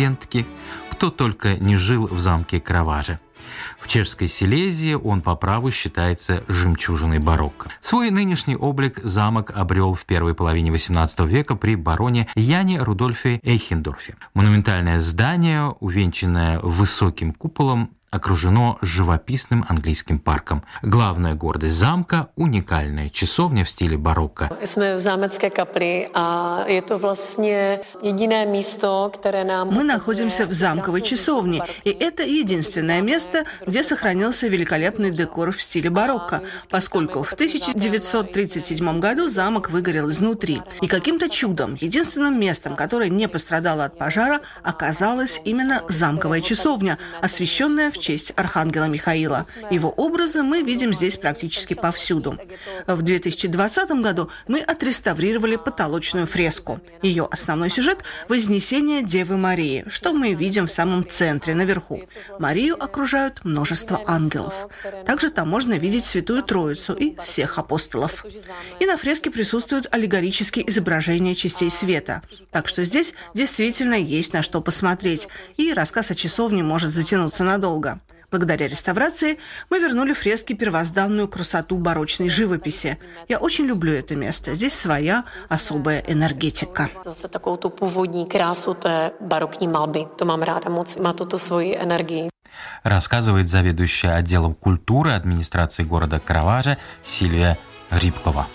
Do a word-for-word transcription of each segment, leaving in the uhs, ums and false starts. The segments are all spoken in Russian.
студентки, кто только не жил в замке Краваже. В Чешской Силезии он по праву считается жемчужиной барокко. Свой нынешний облик замок обрел в первой половине восемнадцатого века при бароне Яне Рудольфе Эйхендорфе. Монументальное здание, увенчанное высоким куполом, окружено живописным английским парком. Главная гордость замка – уникальная часовня в стиле барокко. Мы в Zámecké kapli, a je to vlastně jediné místo, které nám. Мы находимся в замковой часовне, и это единственное место, где сохранился великолепный декор в стиле барокко, поскольку в тысяча девятьсот тридцать седьмом году замок выгорел изнутри. И каким-то чудом единственным местом, которое не пострадало от пожара, оказалась именно замковая часовня, освященная в честь архангела Михаила. Его образы мы видим здесь практически повсюду. В две тысячи двадцатом году мы отреставрировали потолочную фреску. Ее основной сюжет – Вознесение Девы Марии, что мы видим в самом центре, наверху. Марию окружают множество ангелов. Также там можно видеть Святую Троицу и всех апостолов. И на фреске присутствуют аллегорические изображения частей света. Так что здесь действительно есть на что посмотреть, и рассказ о часовне может затянуться надолго. Благодаря реставрации мы вернули фреске первозданную красоту барочной живописи. Я очень люблю это место. Здесь своя особая энергетика. Zase takovou tu původní krásu té barokní malby. To mám ráda moc. Má to tu svoji energii. Рассказывает заведующая отделом культуры администрации города Краваже Сильвия Грибкова.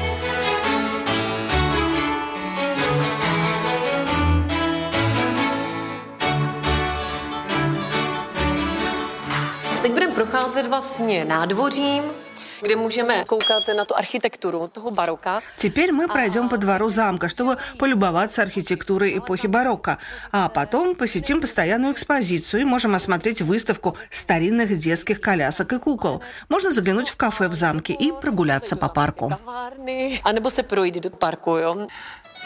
Teď budeme procházet vlastně nádvořím, kde můžeme koukat na tu architekturu toho baroka. Теперь мы пройдем по двору замка, чтобы полюбоваться архитектурой эпохи барокко, а потом посетим постоянную экспозицию и можем осмотреть выставку старинных детских колясок и кукол. Можно заглянуть в кафе в замке и прогуляться по парку. A nebo se projít do parku, jo.